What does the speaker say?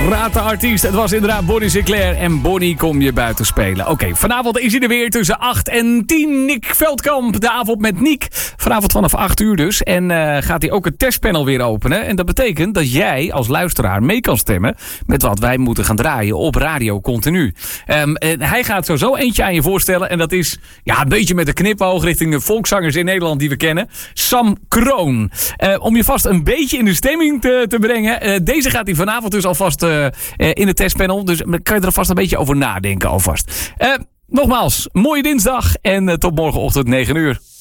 Raad de artiest. Het was inderdaad Bonnie Sinclair. En Bonnie kom je buiten spelen. Oké, vanavond is hij er weer tussen 8 en 10. Nick Veldkamp, de avond met Nick. Vanavond vanaf 8 uur dus. En gaat hij ook het testpanel weer openen. En dat betekent dat jij als luisteraar mee kan stemmen met wat wij moeten gaan draaien op Radio Continu. En hij gaat sowieso eentje aan je voorstellen. En dat is een beetje met een knipoog richting de volkszangers in Nederland die we kennen. Sam Kroon. Om je vast een beetje in de stemming te brengen. Deze gaat hij vanavond dus alvast in het testpanel. Dus kan je er alvast een beetje over nadenken alvast. Nogmaals, mooie dinsdag en tot morgenochtend 9 uur.